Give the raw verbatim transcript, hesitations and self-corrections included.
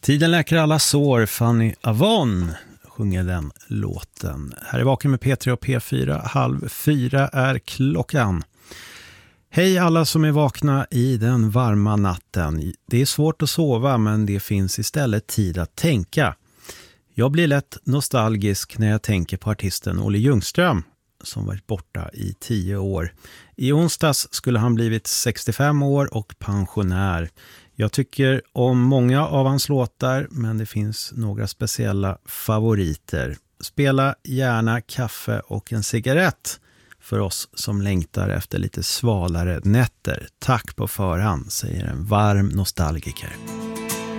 Tiden läker alla sår, Fanny Avon sjunger den låten. Här är Vaken med P tre och P fyra, halv fyra är klockan. Hej alla som är vakna i den varma natten. Det är svårt att sova, men det finns istället tid att tänka. Jag blir lätt nostalgisk när jag tänker på artisten Olle Ljungström som varit borta i tio år. I onsdags skulle han blivit sextiofem år och pensionär. Jag tycker om många av hans låtar, men det finns några speciella favoriter. Spela gärna kaffe och en cigarett för oss som längtar efter lite svalare nätter. Tack på förhand, säger en varm nostalgiker.